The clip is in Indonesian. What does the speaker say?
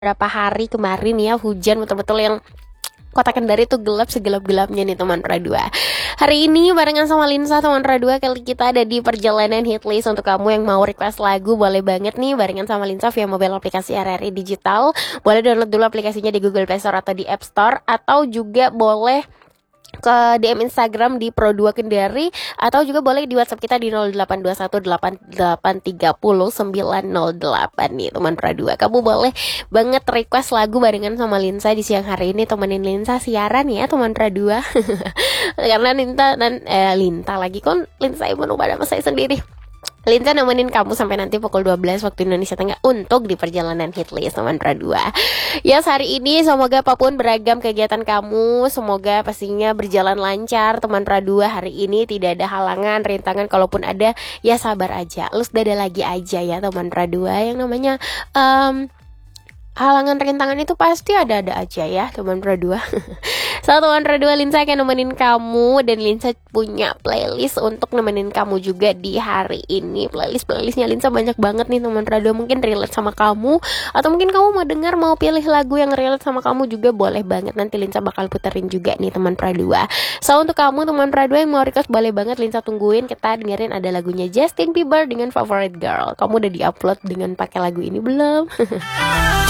beberapa hari kemarin ya, hujan betul-betul yang Kota Kendari tuh gelap segelap-gelapnya nih teman Radua. Hari ini barengan sama Linsa teman Radua, kali kita ada di perjalanan hitlist. Untuk kamu yang mau request lagu boleh banget nih barengan sama Linsa via mobile aplikasi RRI Digital. Boleh download dulu aplikasinya di Google Play Store atau di App Store, atau juga boleh ke DM Instagram di Pro2 Kendari, atau juga boleh di WhatsApp kita di 08218830908 nih teman Pro2. Kamu boleh banget request lagu barengan sama Linsa di siang hari ini, temenin Linsa siaran ya teman Pro2. Karena Linta lagi kon Linsa ibu pada sama saya sendiri. Linsa nemenin kamu sampai nanti pukul 12 waktu Indonesia Tengah untuk di perjalanan hitlist teman Radua. Ya, hari ini semoga apapun beragam kegiatan kamu, semoga pastinya berjalan lancar teman Radua. Hari ini tidak ada halangan, rintangan, kalaupun ada ya sabar aja, lus dada lagi aja ya teman Radua. Yang namanya halangan rintangan itu pasti ada-ada aja ya teman Radua. Teman Radua, Linsa akan nemenin kamu, dan Linsa punya playlist untuk nemenin kamu juga di hari ini. Playlistnya Linsa banyak banget nih teman Radua, mungkin relate sama kamu, atau mungkin kamu mau pilih lagu yang relate sama kamu juga boleh banget. Nanti Linsa bakal puterin juga nih teman Radua. So untuk kamu teman Radua yang mau request boleh banget, Linsa tungguin. Kita dengerin ada lagunya Justin Bieber dengan Favorite Girl. Kamu udah diupload dengan pakai lagu ini belum?